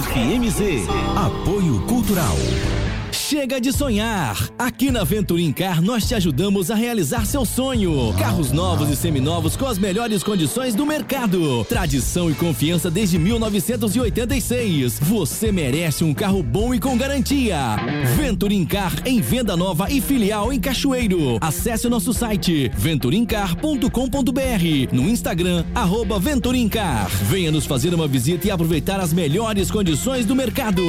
FMZ. Apoio Cultural. Chega de sonhar! Aqui na Venturim Car nós te ajudamos a realizar seu sonho. Carros novos e seminovos com as melhores condições do mercado. Tradição e confiança desde 1986. Você merece um carro bom e com garantia. Venturim Car em venda nova e filial em Cachoeiro. Acesse o nosso site venturimcar.com.br, no Instagram @Venturim Car. Venha nos fazer uma visita e aproveitar as melhores condições do mercado.